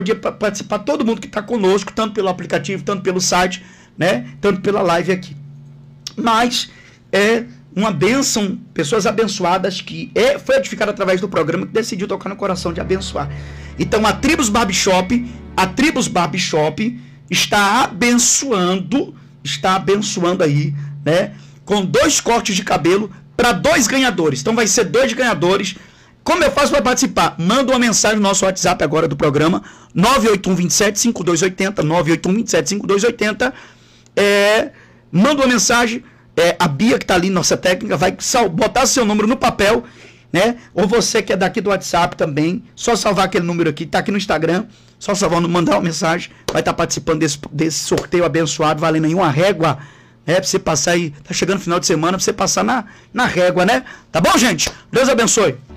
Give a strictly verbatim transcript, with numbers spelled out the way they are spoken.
para participar todo mundo que está conosco, tanto pelo aplicativo, tanto pelo site, né? Tanto pela live aqui. Mas é uma bênção, pessoas abençoadas que é, foi edificada através do programa, que decidiu tocar no coração de abençoar. Então a Tribos Barbershop, a Tribos Barbershop está abençoando, está abençoando aí, né? Com dois cortes de cabelo para dois ganhadores. Então vai ser dois ganhadores. Como eu faço para participar? Manda uma mensagem no nosso WhatsApp agora do programa, nove oito um, dois sete, cinco dois oito zero, nove oito um, dois sete, cinco dois oito zero. É, manda uma mensagem, é, a Bia que está ali, nossa técnica, vai sal, botar seu número no papel, né? Ou você que é daqui do WhatsApp também, só salvar aquele número aqui, tá aqui no Instagram, só salvar, mandar uma mensagem, vai estar tá participando desse, desse sorteio abençoado, valendo aí uma régua, né? Pra você passar aí, tá chegando o final de semana, pra você passar na, na régua, né? Tá bom, gente? Deus abençoe.